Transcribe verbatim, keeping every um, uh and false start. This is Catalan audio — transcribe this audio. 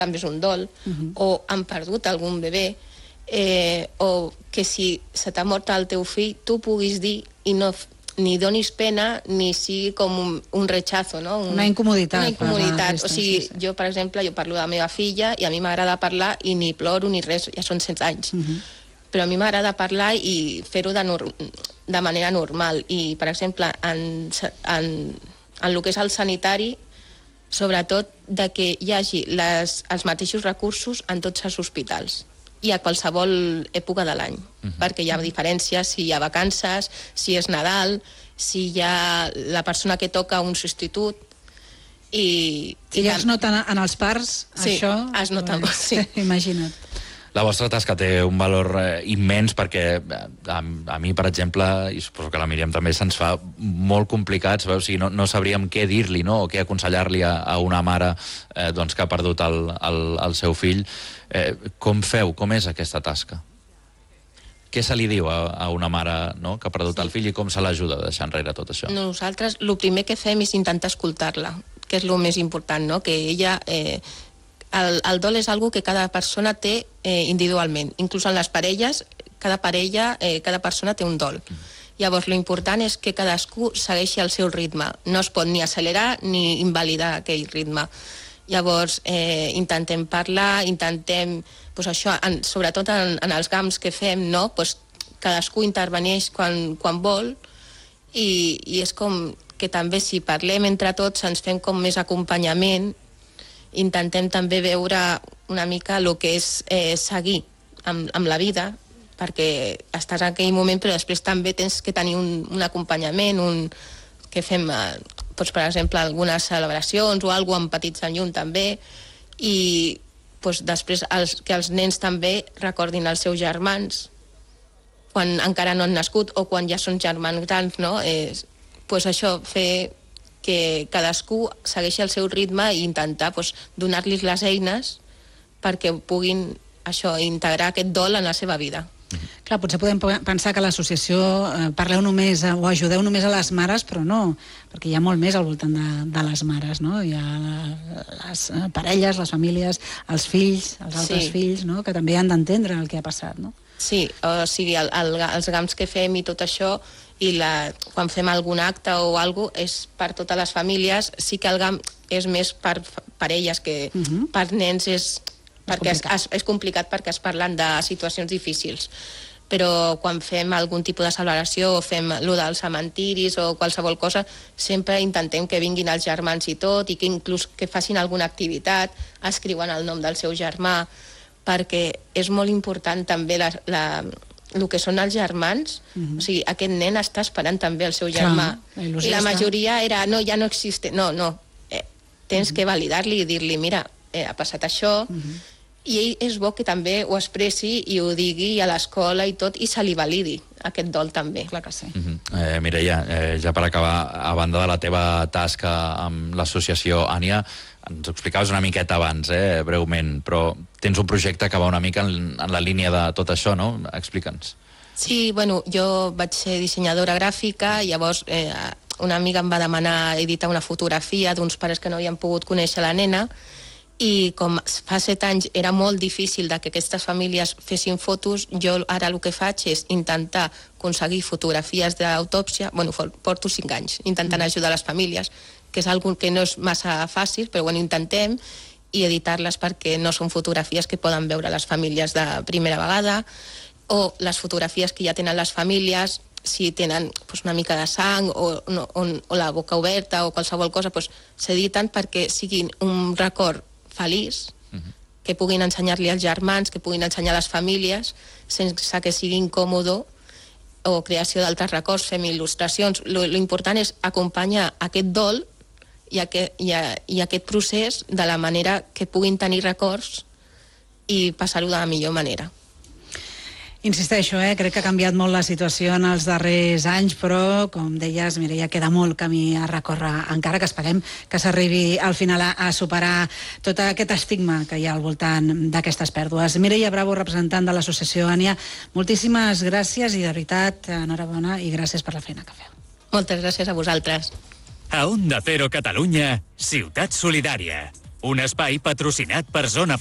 també és un dol, uh-huh. o han perdut algun bebè, eh, o que si se t'ha mort el teu fill, tu puguis dir i no ni donis pena, ni sigui com un, un rechazo, no? Un, una incomoditat. Una incomoditat. O sigui, sí, sí. jo, per exemple, jo parlo de la meva filla i a mi m'agrada parlar i ni ploro ni res, ja són setze anys. Uh-huh. Però a mi m'agrada parlar i fer-ho de, de manera normal. I, per exemple, en, en, en el que és el sanitari, sobretot de que hi hagi les, els mateixos recursos en tots els hospitals i a qualsevol època de l'any, uh-huh. perquè hi ha diferències si hi ha vacances, si és Nadal, si hi ha la persona que toca un substitut, i... I ja es nota en els parts, sí, això? es nota molt, sí. Imagina't. La vostra tasca té un valor eh, immens perquè a, a mi, per exemple, i suposo que a la Míriam també, se'ns fa molt complicat, o sigui, no, no sabríem què dir-li, no? O què aconsellar-li a, a una mare eh, doncs, que ha perdut el, el, el seu fill. Eh, com feu? Com és aquesta tasca? Què se li diu a, a una mare, no?, que ha perdut sí. el fill, i com se l'ajuda a deixar enrere tot això? Nosaltres el primer que fem és intentar escoltar-la, que és el més important, no? Que ella... Eh, El, el dol és algo que cada persona té eh, individualment. Inclús en les parelles, cada parella, eh, cada persona té un dol. Mm. Llavors, l'important és que cadascú segueixi el seu ritme. No es pot ni accelerar ni invalidar aquell ritme. Llavors, eh, intentem parlar, intentem, pues això, en, sobretot en, en els GAMs que fem, no? Pues, cadascú interveneix quan, quan vol i, i és com que també si parlem entre tots ens fem com més acompanyament. Intentem també veure una mica el que és eh, seguir amb, amb la vida, perquè estàs en aquell moment, però després també tens que tenir un, un acompanyament, un, que fem, eh, doncs, per exemple, algunes celebracions o alguna cosa amb petits en llum també, i doncs, després els, que els nens també recordin els seus germans quan encara no han nascut o quan ja són germans grans, no? Eh, doncs això, fer que cadascú segueixi el seu ritme i intentar pues, donar-los les eines perquè puguin això, integrar aquest dol en la seva vida. Mm-hmm. Clar, potser podem pensar que l'associació eh, parleu només a, o ajudeu només a les mares, però no, perquè hi ha molt més al voltant de, de les mares, no? Hi ha les parelles, les famílies, els fills, els altres sí. fills, no? Que també han d'entendre el que ha passat, no? Sí, o sigui, el, el, els GAMs que fem i tot això, i la, quan fem algun acte o alguna cosa, és per totes les famílies. Sí que el GAM és més per parelles que uh-huh. per nens és, perquè és, complicat. És, és complicat perquè es parlen de situacions difícils. Però quan fem algun tipus de celebració o fem allò dels cementiris o qualsevol cosa, sempre intentem que vinguin els germans i tot, i que inclús que facin alguna activitat, escriuen el nom del seu germà, perquè és molt important també la... la el que són els germans, uh-huh. o sigui, aquest nen està esperant també el seu germà. Clar, la I la majoria està... era, no, ja no existe. No, no, eh, tens uh-huh. que validar-li i dir-li, mira, eh, ha passat això, uh-huh. i ell és bo que també ho expressi i ho digui a l'escola i tot, i se li validi aquest dol també. Clar que sí. Uh-huh. eh, Mireia, eh, ja per acabar, a banda de la teva tasca amb l'associació Ània, ens ho explicaves una miqueta abans, eh, breument, però tens un projecte que va una mica en, en la línia de tot això, no? Explica'ns. Sí, bueno, jo vaig ser dissenyadora gràfica, i llavors eh, una amiga em va demanar editar una fotografia d'uns pares que no havien pogut conèixer la nena, i com fa set anys era molt difícil de que aquestes famílies fessin fotos, jo ara el que faig és intentar aconseguir fotografies d'autòpsia. Bueno, porto cinc anys intentant ajudar les famílies, que és algo que no és massa fàcil, però bueno, intentem, i editar-les perquè no són fotografies que poden veure les famílies de primera vegada, o les fotografies que ja tenen les famílies, si tenen pues, una mica de sang o, no, o, o la boca oberta o qualsevol cosa, pues, s'editen perquè siguin un record feliç, uh-huh. que puguin ensenyar-li als germans, que puguin ensenyar a les famílies, sense que sigui incòmodo, o creació d'altres records, fem il·lustracions. L'important és acompanyar aquest dol i aquest, i, a, i aquest procés de la manera que puguin tenir records i passar-ho de la millor manera. Insisteixo, eh? crec que ha canviat molt la situació en els darrers anys, però, com deies, Mireia, queda molt camí a recórrer, encara que esperem que s'arribi al final a, a superar tot aquest estigma que hi ha al voltant d'aquestes pèrdues. Mireia Bravo, representant de l'associació Ània, moltíssimes gràcies i, de veritat, enhorabona i gràcies per la feina que feu. Moltes gràcies a vosaltres. A Onda Cero Catalunya, Ciutat Solidària. Un espai patrocinat per Zona